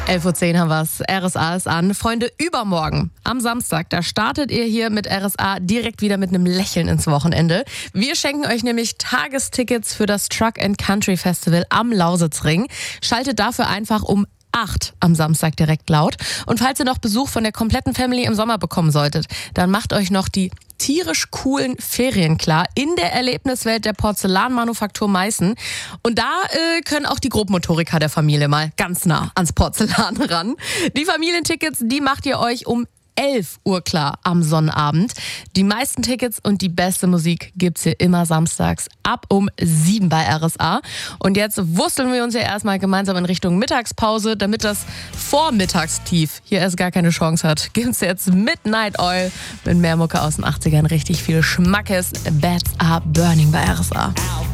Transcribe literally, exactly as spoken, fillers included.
elf Uhr zehn haben wir's. R S A ist an. Freunde, übermorgen, am Samstag, da startet ihr hier mit R S A direkt wieder mit einem Lächeln ins Wochenende. Wir schenken euch nämlich Tagestickets für das Truck and Country Festival am Lausitzring. Schaltet dafür einfach um acht am Samstag direkt laut. Und falls ihr noch Besuch von der kompletten Family im Sommer bekommen solltet, dann macht euch noch die tierisch coolen Ferien klar in der Erlebniswelt der Porzellanmanufaktur Meißen. Und da äh, können auch die Grobmotoriker der Familie mal ganz nah ans Porzellan ran. Die Familientickets, die macht ihr euch um elf Uhr klar am Sonnabend. Die meisten Tickets und die beste Musik gibt's hier immer samstags ab um sieben bei R S A. Und jetzt wursteln wir uns ja erstmal gemeinsam in Richtung Mittagspause, damit das Vormittagstief hier erst gar keine Chance hat. Gibt's jetzt Midnight Oil mit mehr Mucke aus den achtzigern. Richtig viel Schmackes. Bats are burning bei R S A.